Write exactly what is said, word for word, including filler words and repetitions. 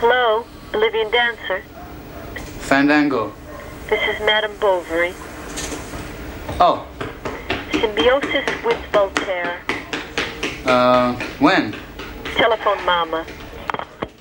Hello, Bolivian dancer. Fandango. This is Madame Bovary. Oh. Symbiosis with Voltaire. Uh, when? Telephone Mama.